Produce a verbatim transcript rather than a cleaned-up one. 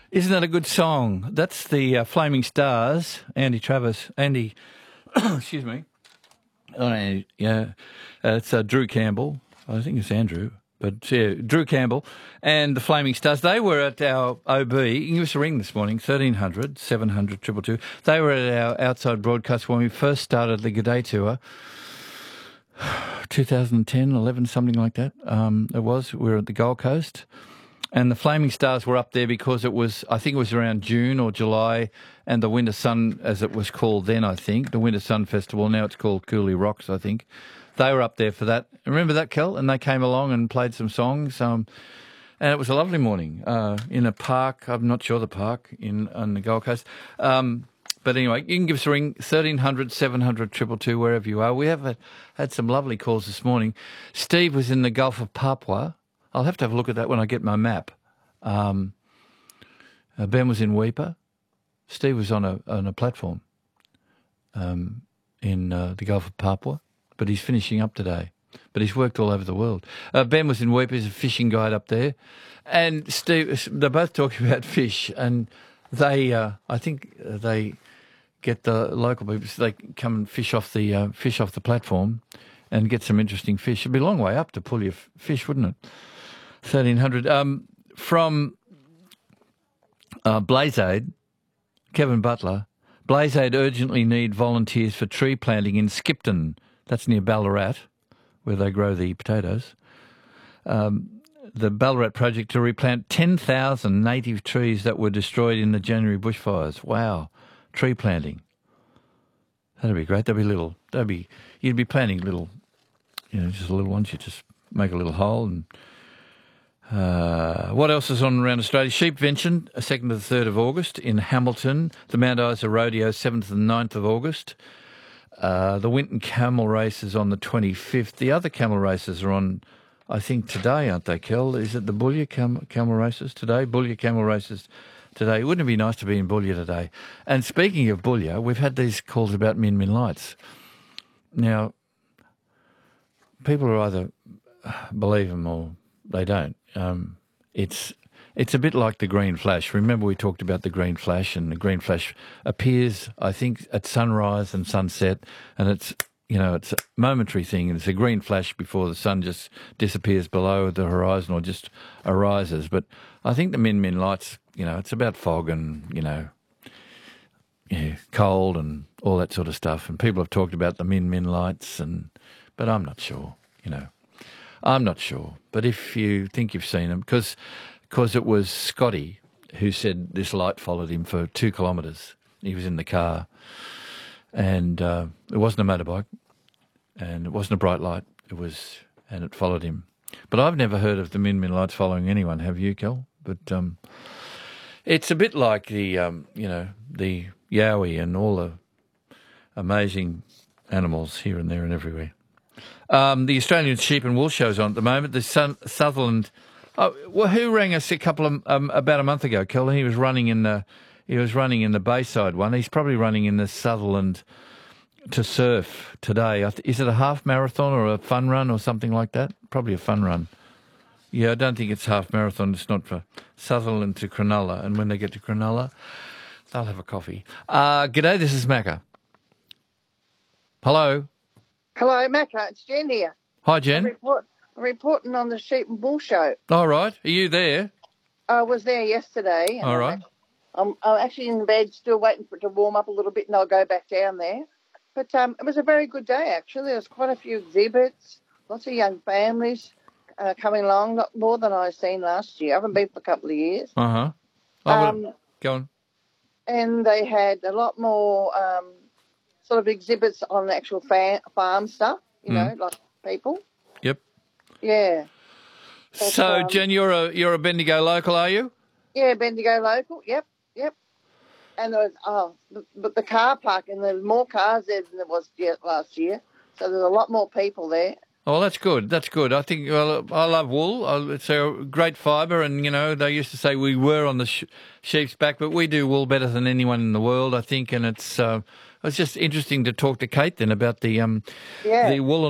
Isn't that a good song? That's the uh, Flaming Stars, Andy Travis, Andy, excuse me. Oh, Andy, yeah, uh, it's uh, Drew Campbell. I think it's Andrew, but yeah, Drew Campbell and the Flaming Stars. They were at our O B. You can give us a ring this morning, thirteen hundred, seven hundred, two two two. They were at our outside broadcast when we first started the G'day Tour. twenty ten, eleven, something like that. Um, it was. We were at the Gold Coast. And the Flaming Stars were up there because it was, I think it was around June or July, and the Winter Sun, as it was called then, I think, the Winter Sun Festival, now it's called Cooley Rocks, I think. They were up there for that. Remember that, Kel? And they came along and played some songs. Um, and it was a lovely morning uh, in a park, I'm not sure the park, in on the Gold Coast. Um, but anyway, you can give us a ring, thirteen hundred, seven hundred, two two two, wherever you are. We have uh, had some lovely calls this morning. Steve was in the Gulf of Papua. I'll have to have a look at that when I get my map. Um, uh, Ben was in Weipa. Steve was on a on a platform um, in uh, the Gulf of Papua, but he's finishing up today. But he's worked all over the world. Uh, Ben was in Weipa. He's a fishing guide up there. And Steve, they're both talking about fish, and they, uh, I think they get the local people, so they come and fish off the uh, fish off the platform and get some interesting fish. It'd be a long way up to pull your f- fish, wouldn't it? thirteen hundred. Um, from uh, Blazeaid, Kevin Butler, Blazeaid urgently need volunteers for tree planting in Skipton. That's near Ballarat, where they grow the potatoes. Um, the Ballarat project to replant ten thousand native trees that were destroyed in the January bushfires. Wow, tree planting. That'd be great. That'd be little. That'd be. You'd be planting little, you know, just little ones. You just make a little hole and. Uh, what else is on around Australia? Sheepvention, second to the third of August in Hamilton. The Mount Isa Rodeo, seventh and ninth of August. Uh, the Winton Camel Race is on the twenty-fifth. The other camel races are on, I think, today, aren't they, Kel? Is it the Boulia cam- Camel Races today? Boulia Camel Races today. Wouldn't it be nice to be in Boulia today? And speaking of Boulia, we've had these calls about Min Min Lights. Now, people are either believe them or they don't. Um, it's it's a bit like the green flash. Remember we talked about the green flash, and the green flash appears, I think, at sunrise and sunset, and it's, you know, it's a momentary thing, and it's a green flash before the sun just disappears below the horizon or just arises. But I think the Min Min Lights, you know, it's about fog and, you know, yeah, cold and all that sort of stuff. And people have talked about the Min Min Lights, and but I'm not sure, you know. I'm not sure, but if you think you've seen them, because because it was Scotty who said this light followed him for two kilometres. He was in the car, and uh, it wasn't a motorbike, and it wasn't a bright light. It was, and it followed him. But I've never heard of the Min Min Lights following anyone. Have you, Kel? But um, it's a bit like the um, you know the yowie and all the amazing animals here and there and everywhere. Um, the Australian Sheep and Wool Show's on at the moment. The Sun, Sutherland, oh, well, who rang us a couple of um, about a month ago, Kel? He was running in the he was running in the Bayside one. He's probably running in the Sutherland to surf today. Is it a half marathon or a fun run or something like that? Probably a fun run. Yeah, I don't think it's half marathon. It's not for Sutherland to Cronulla, and when they get to Cronulla, they'll have a coffee. Uh, g'day, this is Macca. Hello. Hello, Macca. It's Jen here. Hi, Jen. I'm, report, I'm reporting on the Sheep and Wool Show. All right. Are you there? I was there yesterday. All right. I'm, I'm actually in bed still waiting for it to warm up a little bit, and I'll go back down there. But um, it was a very good day, actually. There was quite a few exhibits, lots of young families uh, coming along, not more than I've seen last year. I haven't been for a couple of years. Uh-huh. Um, go on. And they had a lot more... Um, sort of exhibits on the actual fa- farm stuff, you know, mm. like people. Yep. Yeah. But, so, um, Jen, you're a you're a Bendigo local, are you? Yeah, Bendigo local. Yep, yep. And there was oh, but the car park, and there was more cars there than there was last year. So there's a lot more people there. Oh, well, that's good. That's good. I think well, I love wool. It's a great fibre, and you know they used to say we were on the sh- sheep's back, but we do wool better than anyone in the world, I think, and it's. Uh, It's just interesting to talk to Kate then about the um, yeah. the wool